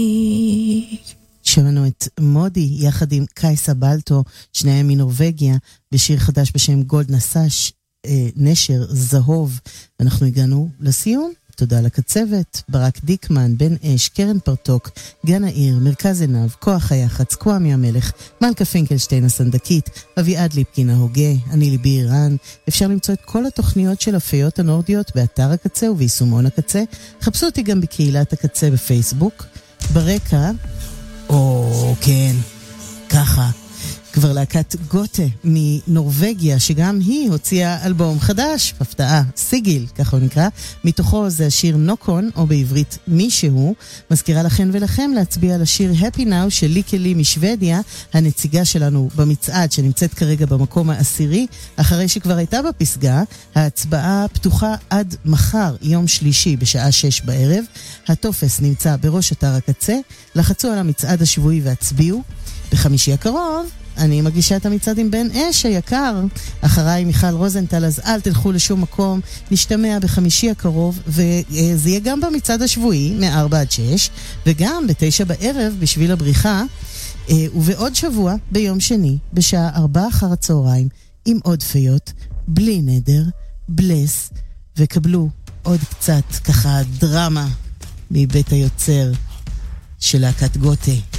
שמענו את מודי יחד עם קייסה בלטו, שניהם מנורווגיה, בשיר חדש בשם גולד נסש, נשר, זהוב. ואנחנו הגענו לסיום. תודה לקצוות, ברק דיקמן, בן אש, קרן פרטוק, גן העיר, מרכז עיניו, כוח היחץ, קוואמי המלך, מלכה פינקלשטיין הסנדקית, אביעד ליפקין ההוגה, אני ליבי אירן. אפשר למצוא את כל התוכניות של הפיות הנורדיות באתר הקצה וביישומון הקצה. חפשו אותי גם בקהילת הקצה בפייסבוק. ברקע, כן, ככה, כבר להקת גוטה מנורווגיה, שגם היא הוציאה אלבום חדש, הפתעה, סיגיל, ככה הוא נקרא. מתוכו זה השיר נוקון, או בעברית מישהו. מזכירה לכן ולכם להצביע על השיר Happy Now של ליקלי משוודיה, הנציגה שלנו במצעד, שנמצאת כרגע במקום העשירי, אחרי שכבר הייתה בפסגה. ההצבעה פתוחה עד מחר, יום שלישי, בשעה 6 בערב. הטופס נמצא בראש אתר הקצה. לחצו על המצעד השבועי והצביעו. בחמישי הקרוב אני מגישה את המצעד עם בן אש היקר, אחריי מיכל רוזנטל, אז אל תלכו לשום מקום. נשתמע בחמישי הקרוב, וזה יהיה גם במצעד השבועי מ-4 עד 6, וגם ב-9 בערב בשביל הבריחה, ובעוד שבוע ביום שני בשעה 4 אחר הצהריים עם עוד פיות, בלי נדר, בלס, וקבלו עוד קצת ככה דרמה מבית היוצר של להקת גוטה.